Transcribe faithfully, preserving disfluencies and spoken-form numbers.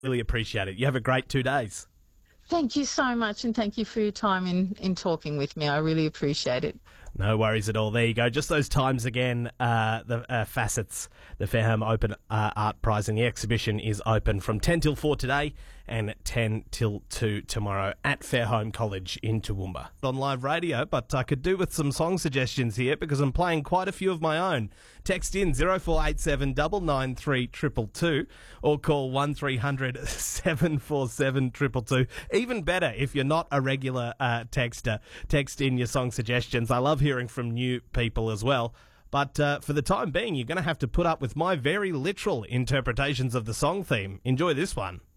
Really appreciate it. You have a great two days. Thank you so much, and thank you for your time in, in talking with me. I really appreciate it. No worries at all. There you go. Just those times again, uh, the uh, facets, the Fairholme Open uh, Art Prize and the exhibition is open from ten till four today and ten till two tomorrow at Fairholme College in Toowoomba. On live radio, but I could do with some song suggestions here because I'm playing quite a few of my own. Text in zero four eight seven nine nine three two two two or call one three hundred seven four seven two two two. Even better if you're not a regular uh, texter, text in your song suggestions. I love hearing from new people as well. But uh, for the time being, you're going to have to put up with my very literal interpretations of the song theme. Enjoy this one.